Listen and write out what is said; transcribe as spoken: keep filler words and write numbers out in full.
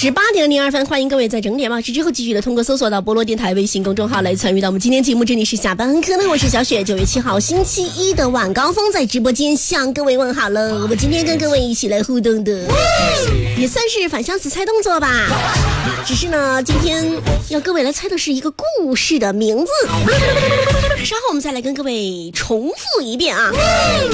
十八点零二分，欢迎各位在整点报时之后继续的通过搜索到菠萝电台微信公众号来参与到我们今天节目。这里是下班课呢，我是小雪。九月七号星期一的晚高峰，在直播间向各位问好了。我们今天跟各位一起来互动的，也算是反向词猜动作吧。只是呢，今天要各位来猜的是一个故事的名字。稍后我们再来跟各位重复一遍啊。